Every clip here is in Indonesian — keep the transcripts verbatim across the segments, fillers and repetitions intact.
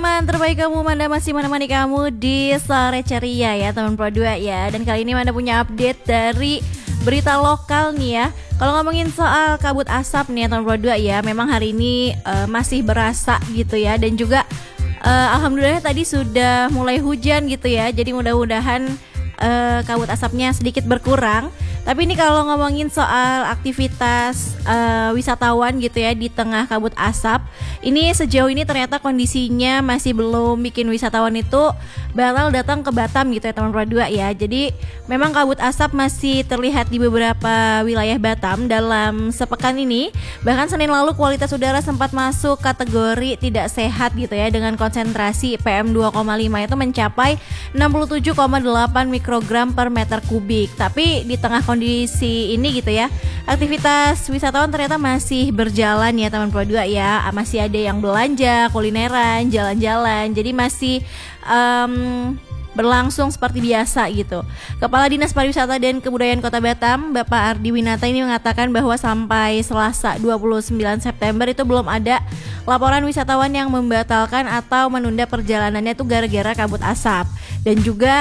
teman terbaik kamu, Manda masih menemani kamu di sore ceria ya teman Pro dua ya. Dan kali ini Manda punya update dari berita lokal nih ya. Kalau ngomongin soal kabut asap nih ya teman Pro dua ya, memang hari ini uh, masih berasa gitu ya. Dan juga uh, alhamdulillah tadi sudah mulai hujan gitu ya. Jadi mudah-mudahan uh, kabut asapnya sedikit berkurang. Tapi ini kalau ngomongin soal aktivitas uh, wisatawan gitu ya di tengah kabut asap, ini sejauh ini ternyata kondisinya masih belum bikin wisatawan itu batal datang ke Batam gitu ya teman Pro dua ya. Jadi memang kabut asap masih terlihat di beberapa wilayah Batam dalam sepekan ini. Bahkan Senin lalu kualitas udara sempat masuk kategori tidak sehat gitu ya, dengan konsentrasi P M dua koma lima itu mencapai enam puluh tujuh koma delapan mikrogram per meter kubik. Tapi di tengah kondisi ini gitu ya, aktivitas wisatawan ternyata masih berjalan ya teman Pro dua ya. Masih ada yang belanja, kulineran, jalan-jalan. Jadi masih um, berlangsung seperti biasa gitu. Kepala Dinas Pariwisata dan Kebudayaan Kota Batam, Bapak Ardi Winata ini mengatakan bahwa sampai Selasa dua puluh sembilan September itu belum ada laporan wisatawan yang membatalkan atau menunda perjalanannya itu gara-gara kabut asap. Dan juga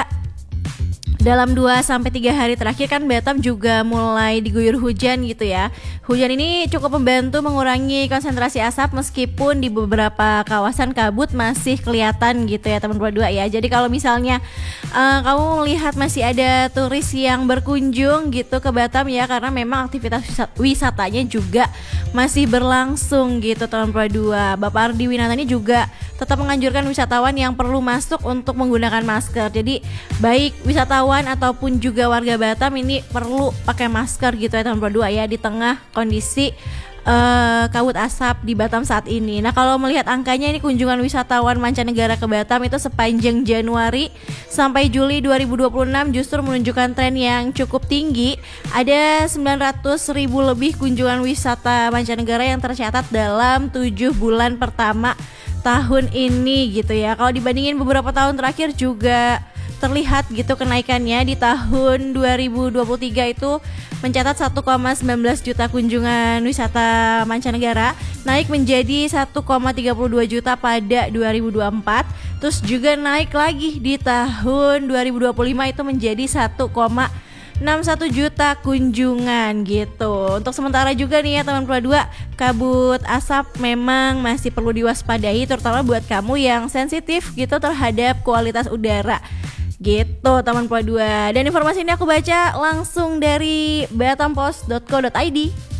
dalam dua sampai tiga hari terakhir kan Batam juga mulai diguyur hujan gitu ya. Hujan ini cukup membantu mengurangi konsentrasi asap meskipun di beberapa kawasan kabut masih kelihatan gitu ya teman Pro dua ya. Jadi kalau misalnya uh, kamu melihat masih ada turis yang berkunjung gitu ke Batam ya, karena memang aktivitas wisatanya juga masih berlangsung gitu teman Pro dua. Bapak Ardi Winata ini juga tetap menganjurkan wisatawan yang perlu masuk untuk menggunakan masker. Jadi baik wisatawan ataupun juga warga Batam ini perlu pakai masker gitu ya teman Pro dua ya, di tengah kondisi uh, kabut asap di Batam saat ini. Nah kalau melihat angkanya ini, kunjungan wisatawan mancanegara ke Batam itu sepanjang Januari sampai Juli dua ribu dua puluh enam justru menunjukkan tren yang cukup tinggi. Ada sembilan ratus ribu lebih kunjungan wisata mancanegara yang tercatat dalam tujuh bulan pertama tahun ini gitu ya. Kalau dibandingin beberapa tahun terakhir juga terlihat gitu kenaikannya. Di tahun dua ribu dua puluh tiga itu mencatat satu koma satu sembilan juta kunjungan wisata mancanegara, naik menjadi satu koma tiga dua juta pada dua ribu dua puluh empat. Terus juga naik lagi di tahun dua ribu dua puluh lima itu menjadi satu koma enam satu juta kunjungan gitu. Untuk sementara juga nih ya teman Pro dua, kabut asap memang masih perlu diwaspadai, terutama buat kamu yang sensitif gitu terhadap kualitas udara gitu teman Pro dua. Dan informasi ini aku baca langsung dari batampost dot co dot id.